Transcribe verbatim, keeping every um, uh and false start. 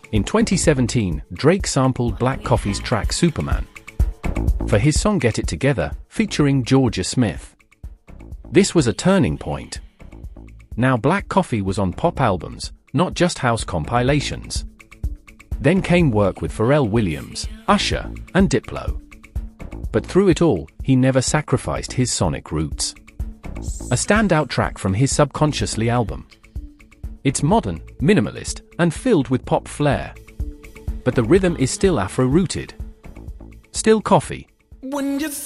In twenty seventeen, Drake sampled Black Coffee's track Superman for his song Get It Together, featuring Georgia Smith. This was a turning point. Now Black Coffee was on pop albums, not just house compilations. Then came work with Pharrell Williams, Usher, and Diplo. But through it all, he never sacrificed his sonic roots. A standout track from his Subconsciously album. It's modern, minimalist, and filled with pop flair. But the rhythm is still Afro-rooted. Still Coffee. When you